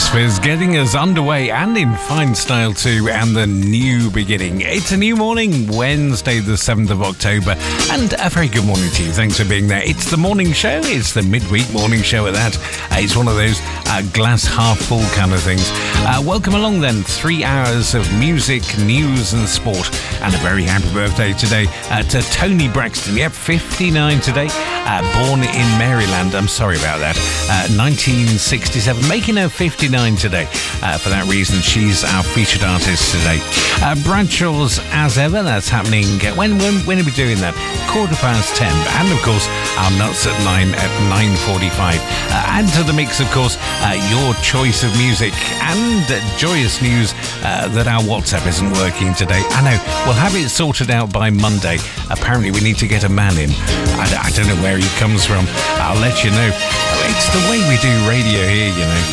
Atmospheres getting us underway and in fine style too, and the new beginning. It's a new morning, Wednesday the 7th of October, and a very good morning to you. Thanks for being there. It's the morning show. It's the midweek morning show at that. It's one of those glass half full kind of things. Welcome along then. 3 hours of music, news and sport, and a very happy birthday today to Tony Braxton. Yep, 59 today. Born in Maryland. I'm sorry about that. 1967, making her 59 today. For that reason, she's our featured artist today. Bradshaw's As Ever, that's happening. When are we doing that? 10:15. And of course, our nuts at 9 at 9:45. Add to the mix, of course, your choice of music and joyous news that our WhatsApp isn't working today. I know, we'll have it sorted out by Monday. Apparently, we need to get a man in. I don't know where he comes from. I'll let you know. It's the way we do radio here, you know.